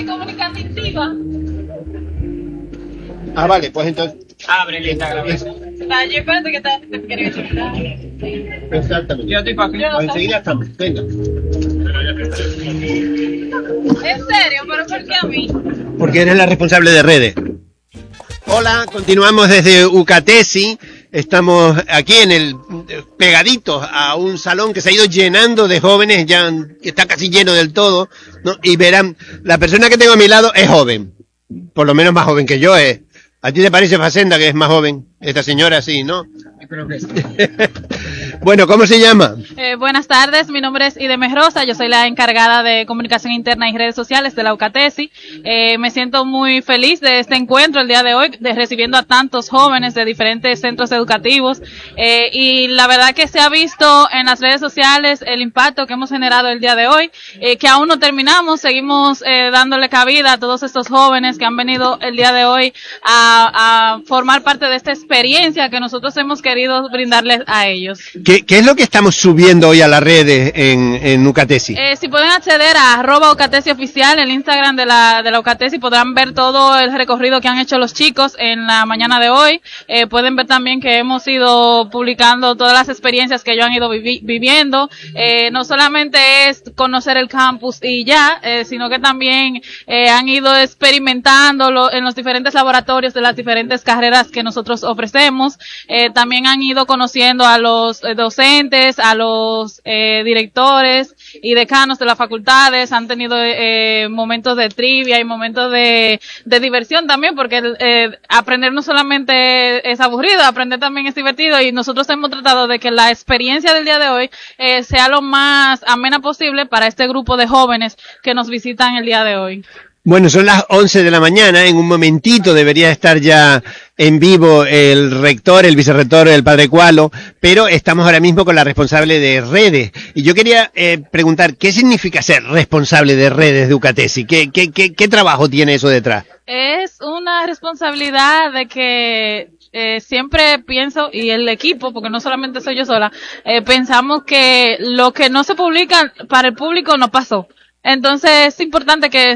parte comunicativa. Ah, vale, pues entonces... Abre el Instagram. Yo espérate que te quiero explicar. Exactamente. Yo estoy para aquí. Pues enseguida estamos, venga. ¿En serio? ¿Pero por qué a mí? Porque eres la responsable de redes. Hola, continuamos desde Ucatesi. Estamos aquí pegaditos a un salón que se ha ido llenando de jóvenes, ya está casi lleno del todo, ¿no? Y verán, la persona que tengo a mi lado es joven, por lo menos más joven que yo es. ¿A ti te parece, Facenda, que es más joven? Esta señora sí, ¿no? Creo que sí. Bueno, ¿cómo se llama? Buenas tardes, mi nombre es Ideme Rosa, yo soy la encargada de comunicación interna y redes sociales de la Ucatesi. Me siento muy feliz de este encuentro el día de hoy, recibiendo a tantos jóvenes de diferentes centros educativos, y la verdad que se ha visto en las redes sociales el impacto que hemos generado el día de hoy, que aún no terminamos, seguimos dándole cabida a todos estos jóvenes que han venido el día de hoy a formar parte de esta experiencia que nosotros hemos querido brindarles a ellos. ¿Qué es lo que estamos subiendo hoy a las redes en Ucatesi? Si pueden acceder a @Ucatesi oficial, el Instagram de la Ucatesi, podrán ver todo el recorrido que han hecho los chicos en la mañana de hoy. Pueden ver también que hemos ido publicando todas las experiencias que ellos han ido viviendo. No solamente es conocer el campus y ya, sino que también han ido experimentando en los diferentes laboratorios de las diferentes carreras que nosotros ofrecemos. También han ido conociendo a los docentes, a los directores y decanos de las facultades. Han tenido momentos de trivia y momentos de diversión también, porque aprender no solamente es aburrido, aprender también es divertido, y nosotros hemos tratado de que la experiencia del día de hoy sea lo más amena posible para este grupo de jóvenes que nos visitan el día de hoy. Bueno, son las 11 de la mañana, en un momentito debería estar ya en vivo el rector, el vicerrector, el padre Cualo, pero estamos ahora mismo con la responsable de redes. Y yo quería preguntar, ¿qué significa ser responsable de redes de Ucatesi? ¿Qué trabajo tiene eso detrás? Es una responsabilidad de que siempre pienso, y el equipo, porque no solamente soy yo sola, pensamos que lo que no se publica para el público no pasó. Entonces es importante que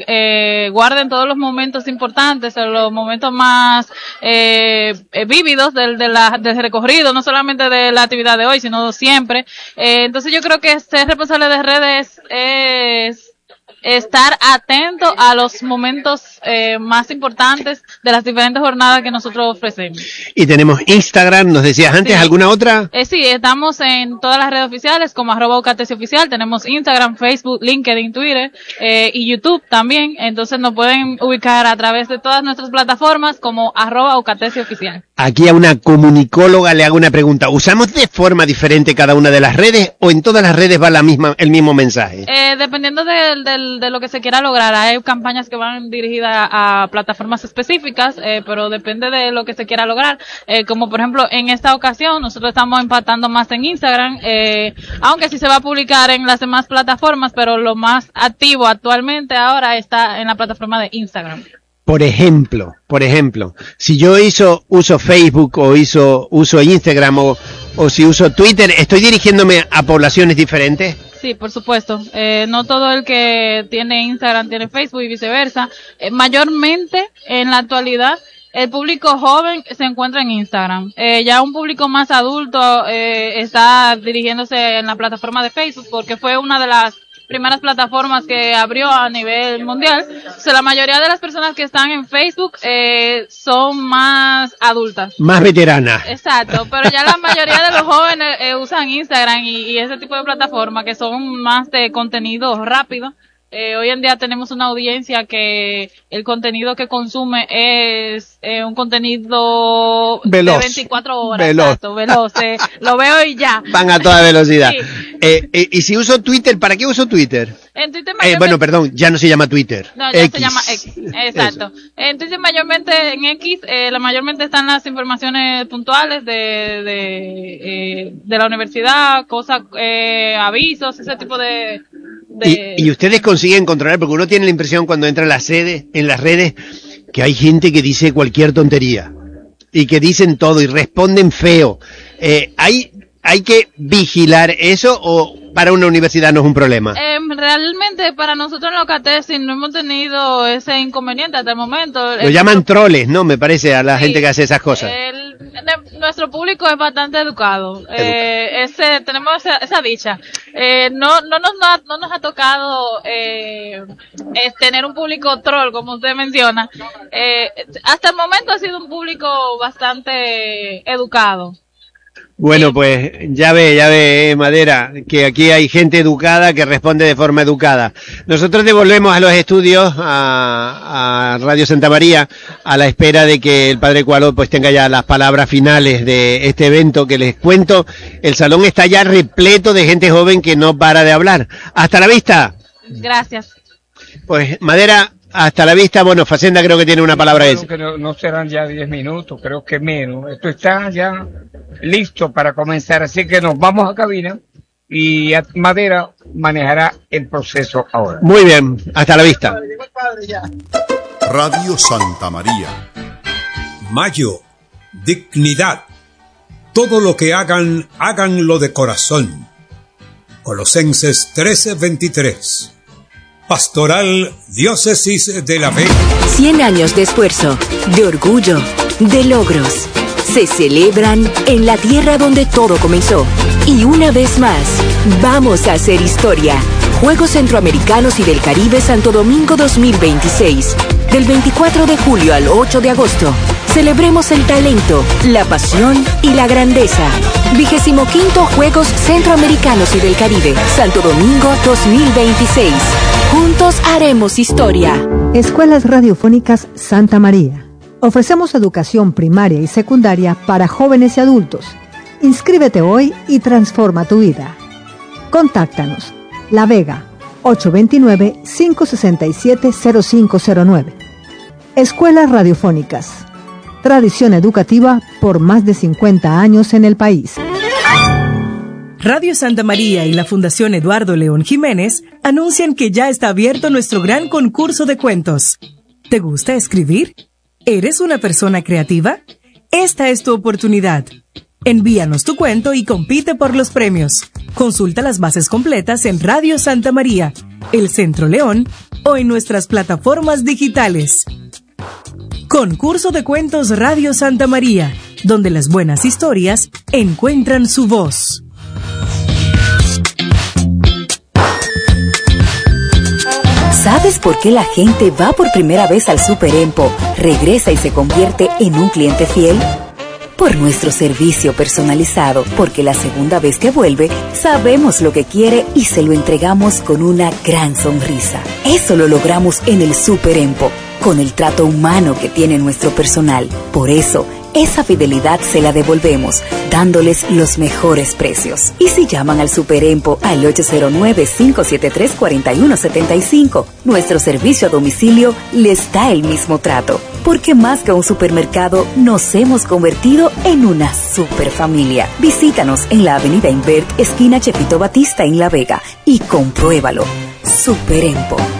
se guarden todos los momentos importantes, los momentos más vívidos del recorrido, no solamente de la actividad de hoy, sino siempre. Entonces yo creo que ser responsable de redes es estar atento a los momentos más importantes de las diferentes jornadas que nosotros ofrecemos. Y tenemos Instagram, nos decías antes, sí. ¿Alguna otra? Sí, estamos en todas las redes oficiales como @Ucatesi oficial. Tenemos Instagram, Facebook, LinkedIn, Twitter y YouTube también. Entonces nos pueden ubicar a través de todas nuestras plataformas como @Ucatesi oficial. Aquí a una comunicóloga le hago una pregunta. ¿Usamos de forma diferente cada una de las redes o en todas las redes va el mismo mensaje? Dependiendo de lo que se quiera lograr. Hay campañas que van dirigidas a plataformas específicas, pero depende de lo que se quiera lograr. Como por ejemplo en esta ocasión nosotros estamos impactando más en Instagram, aunque sí se va a publicar en las demás plataformas, pero lo más activo actualmente ahora está en la plataforma de Instagram. Por ejemplo, si yo uso Facebook o uso Instagram o si uso Twitter, ¿estoy dirigiéndome a poblaciones diferentes? Sí, por supuesto. No todo el que tiene Instagram tiene Facebook y viceversa. Mayormente, en la actualidad, el público joven se encuentra en Instagram. Ya un público más adulto está dirigiéndose en la plataforma de Facebook, porque fue una de las primeras plataformas que abrió a nivel mundial. O sea, la mayoría de las personas que están en Facebook son más adultas. Más veteranas. Exacto, pero ya la mayoría de los jóvenes usan Instagram y ese tipo de plataformas que son más de contenido rápido. Hoy en día tenemos una audiencia que el contenido que consume es un contenido veloz, de 24 horas. Veloz. Lo veo y ya. Van a toda velocidad. Sí. Y si uso Twitter, ¿para qué uso Twitter? En Twitter perdón, ya no se llama Twitter. No, ya se llama X. Exacto. Eso. En Twitter mayormente, en X, mayormente están las informaciones puntuales de la universidad, cosas, avisos, ese tipo de... Y ustedes consiguen controlar, porque uno tiene la impresión cuando entra en las redes, que hay gente que dice cualquier tontería y que dicen todo y responden feo. ¿Hay ¿hay que vigilar eso o para una universidad no es un problema? Realmente para nosotros en la UCATESI no hemos tenido ese inconveniente hasta el momento. Lo llaman troles, ¿no? Me parece, a la gente que hace esas cosas. Nuestro público es bastante educado. Tenemos esa dicha. No nos ha tocado tener un público troll, como usted menciona. Hasta el momento ha sido un público bastante educado. Bueno, pues ya ve, Madera, que aquí hay gente educada que responde de forma educada. Nosotros devolvemos a los estudios, a Radio Santa María, a la espera de que el Padre Cualot pues tenga ya las palabras finales de este evento que les cuento. El salón está ya repleto de gente joven que no para de hablar. ¡Hasta la vista! Gracias. Pues, Madera, hasta la vista. Bueno, Facenda creo que tiene una palabra. Creo que no serán ya 10 minutos, creo que menos. Esto está ya listo para comenzar, así que nos vamos a cabina y Madera manejará el proceso ahora. Muy bien, hasta la vista. Radio Santa María. Mayo, dignidad. Todo lo que hagan, háganlo de corazón. Colosenses 13:23. Pastoral Diócesis de La Vega. 100 años de esfuerzo, de orgullo, de logros. Se celebran en la tierra donde todo comenzó. Y una vez más, vamos a hacer historia. Juegos Centroamericanos y del Caribe Santo Domingo 2026. Del 24 de julio al 8 de agosto. Celebremos el talento, la pasión y la grandeza. 25º Juegos Centroamericanos y del Caribe Santo Domingo 2026. Juntos haremos historia. Escuelas Radiofónicas Santa María. Ofrecemos educación primaria y secundaria para jóvenes y adultos. Inscríbete hoy y transforma tu vida. Contáctanos. La Vega, 829-567-0509. Escuelas Radiofónicas. Tradición educativa por más de 50 años en el país. Radio Santa María y la Fundación Eduardo León Jiménez anuncian que ya está abierto nuestro gran concurso de cuentos. ¿Te gusta escribir? ¿Eres una persona creativa? Esta es tu oportunidad. Envíanos tu cuento y compite por los premios. Consulta las bases completas en Radio Santa María, El Centro León o en nuestras plataformas digitales. Concurso de Cuentos Radio Santa María, donde las buenas historias encuentran su voz. ¿Sabes por qué la gente va por primera vez al Super Empo, regresa y se convierte en un cliente fiel? Por nuestro servicio personalizado, porque la segunda vez que vuelve, sabemos lo que quiere y se lo entregamos con una gran sonrisa. Eso lo logramos en el Super Empo, con el trato humano que tiene nuestro personal. Por eso, esa fidelidad se la devolvemos, dándoles los mejores precios. Y si llaman al Super Empo al 809-573-4175, nuestro servicio a domicilio les da el mismo trato. Porque más que un supermercado, nos hemos convertido en una superfamilia. Visítanos en la avenida Invert, esquina Chepito Batista en La Vega, y compruébalo. Super Empo.